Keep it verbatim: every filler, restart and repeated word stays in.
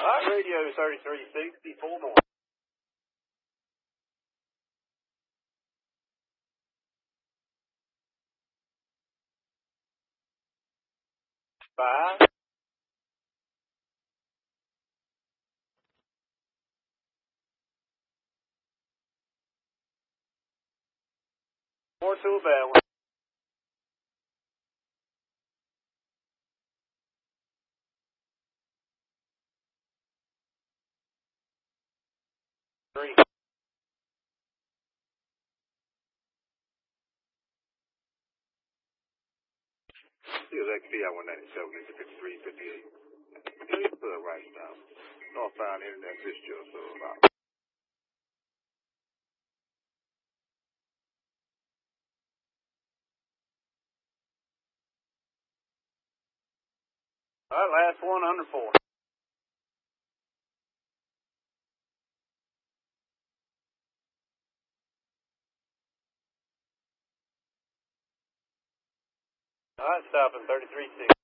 All right, radio thirty-three sixty, full north. Five. More to a bad one. Three. See if that can be out one ninety-seven, fifty-three, fifty-eight. You put it right now. Northbound Internet Fistula, so about. All right, last one, under four. All right, stopping thirty-three sixty.